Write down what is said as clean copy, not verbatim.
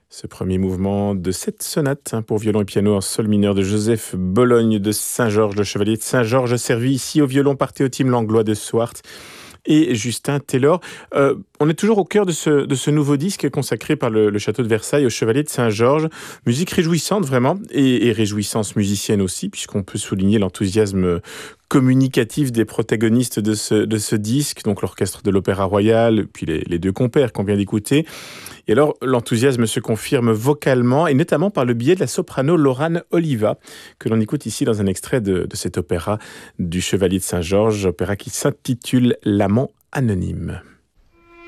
Ce premier mouvement de cette sonate pour violon et piano en sol mineur de Joseph Bologne de Saint-Georges, le chevalier de Saint-Georges, servi ici au violon par Théotime Langlois de Swart et Justin Taylor. On est toujours au cœur de ce nouveau disque consacré par le château de Versailles au chevalier de Saint-Georges. Musique réjouissante vraiment, et réjouissance musicienne aussi, puisqu'on peut souligner l'enthousiasme communicatif des protagonistes de ce disque, donc l'orchestre de l'Opéra Royal, puis les deux compères qu'on vient d'écouter. Et alors, l'enthousiasme se confirme vocalement, et notamment par le biais de la soprano Laurane Oliva, que l'on écoute ici dans un extrait de cet opéra du Chevalier de Saint-Georges, opéra qui s'intitule L'amant anonyme.